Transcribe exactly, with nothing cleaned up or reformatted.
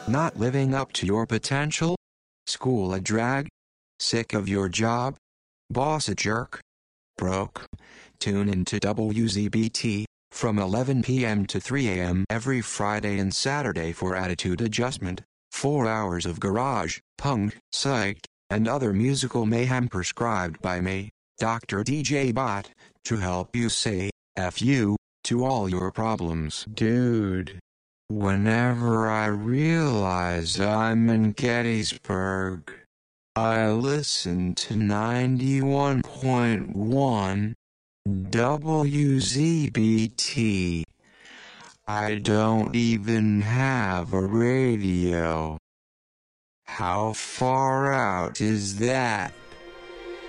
Not living up to your potential? School a drag? Sick of your job? Boss a jerk? Broke? Tune into W Z B T from eleven p m to three a m every Friday and Saturday for Attitude Adjustment. Four hours of garage, punk, psych, and other musical mayhem prescribed by me, Doctor D J Bot, to help you say F you to all your problems. Dude, whenever I realize I'm in Gettysburg, I listen to ninety-one point one W Z B T. I don't even have a radio. How far out is that?